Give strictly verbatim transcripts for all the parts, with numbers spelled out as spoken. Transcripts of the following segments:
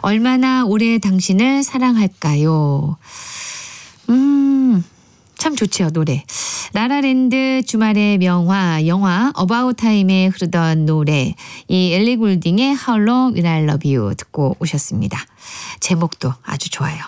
얼마나 오래 당신을 사랑할까요? 음, 참 좋죠, 노래. 라라랜드 주말의 명화, 영화 어바웃 타임에 흐르던 노래, 이 엘리 굴딩의 How Long Will I Love You 듣고 오셨습니다. 제목도 아주 좋아요.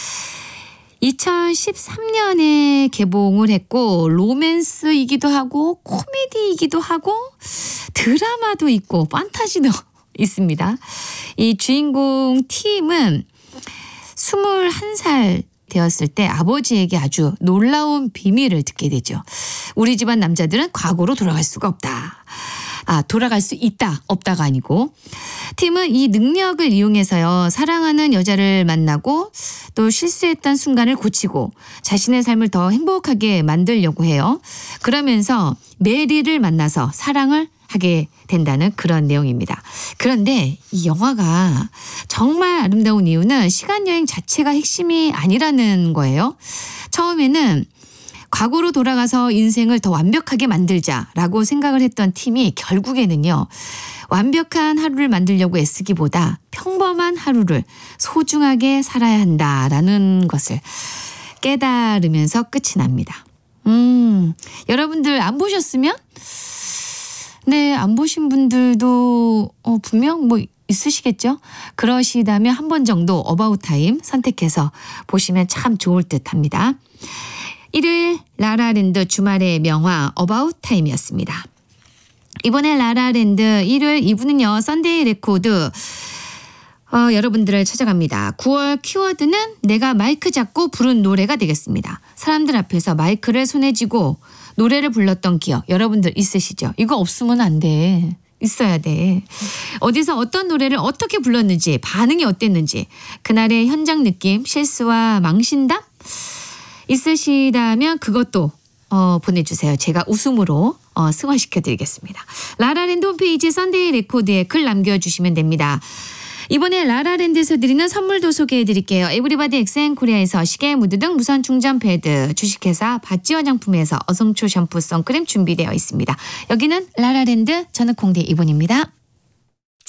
이천십삼 년에 개봉을 했고 로맨스이기도 하고 코미디이기도 하고 드라마도 있고 판타지도 있습니다. 이 주인공 팀은 스물한 살 되었을 때 아버지에게 아주 놀라운 비밀을 듣게 되죠. 우리 집안 남자들은 과거로 돌아갈 수가 없다. 아, 돌아갈 수 있다, 없다가 아니고. 팀은 이 능력을 이용해서요, 사랑하는 여자를 만나고 또 실수했던 순간을 고치고 자신의 삶을 더 행복하게 만들려고 해요. 그러면서 메리를 만나서 사랑을 하게 된다는 그런 내용입니다. 그런데 이 영화가 정말 아름다운 이유는 시간여행 자체가 핵심이 아니라는 거예요. 처음에는 과거로 돌아가서 인생을 더 완벽하게 만들자라고 생각을 했던 팀이 결국에는요, 완벽한 하루를 만들려고 애쓰기보다 평범한 하루를 소중하게 살아야 한다라는 것을 깨달으면서 끝이 납니다. 음, 여러분들 안 보셨으면? 네, 안 보신 분들도 어, 분명 뭐 있으시겠죠? 그러시다면 한 번 정도 어바웃 타임 선택해서 보시면 참 좋을 듯 합니다. 일요일 라라랜드 주말의 명화 어바웃 타임이었습니다. 이번에 라라랜드 일요일 이 부는요, 썬데이 레코드 어, 여러분들을 찾아갑니다. 구월 키워드는 내가 마이크 잡고 부른 노래가 되겠습니다. 사람들 앞에서 마이크를 손에 쥐고 노래를 불렀던 기억 여러분들 있으시죠? 이거 없으면 안 돼. 있어야 돼. 어디서 어떤 노래를 어떻게 불렀는지, 반응이 어땠는지, 그날의 현장 느낌, 실수와 망신담 있으시다면 그것도 어, 보내주세요. 제가 웃음으로 어, 승화시켜드리겠습니다. 라라랜드 홈페이지 썬데이 레코드에 글 남겨주시면 됩니다. 이번에 라라랜드에서 드리는 선물도 소개해드릴게요. 에브리바디 엑센코리아에서 시계, 무드 등 무선 충전 패드, 주식회사 바찌 화장품에서 어성초 샴푸 선크림 준비되어 있습니다. 여기는 라라랜드, 저는 콩디 이분입니다.